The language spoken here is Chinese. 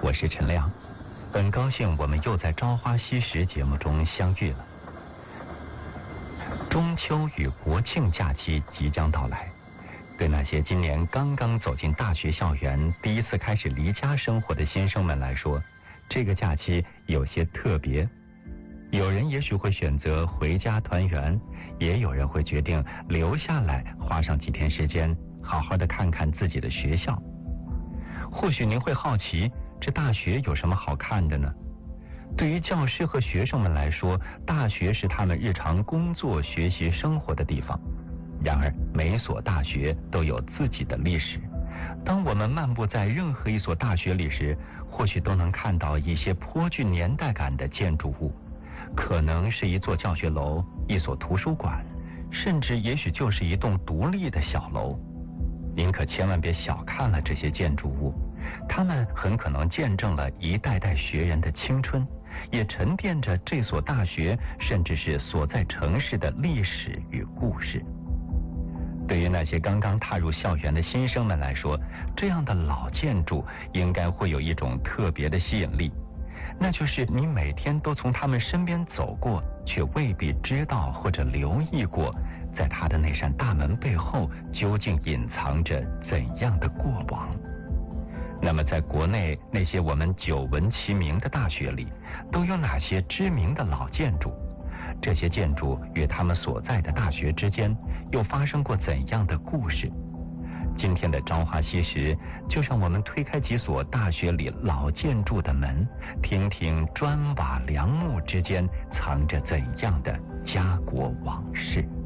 我是陈亮，很高兴我们又在《朝花夕拾》节目中相遇了。中秋与国庆假期即将到来，对那些今年刚刚走进大学校园、第一次开始离家生活的新生们来说，这个假期有些特别。有人也许会选择回家团圆，也有人会决定留下来，花上几天时间，好好的看看自己的学校。或许您会好奇，这大学有什么好看的呢？对于教师和学生们来说，大学是他们日常工作、学习、生活的地方。然而，每所大学都有自己的历史。当我们漫步在任何一所大学里时，或许都能看到一些颇具年代感的建筑物，可能是一座教学楼、一所图书馆，甚至也许就是一栋独立的小楼。您可千万别小看了这些建筑物，它们很可能见证了一代代学人的青春，也沉淀着这所大学甚至是所在城市的历史与故事。对于那些刚刚踏入校园的新生们来说，这样的老建筑应该会有一种特别的吸引力，那就是你每天都从他们身边走过，却未必知道或者留意过，在他的那扇大门背后究竟隐藏着怎样的过往。那么在国内那些我们久闻其名的大学里，都有哪些知名的老建筑？这些建筑与他们所在的大学之间又发生过怎样的故事？今天的朝花夕拾，就让我们推开几所大学里老建筑的门，听听砖瓦梁木之间藏着怎样的家国往事。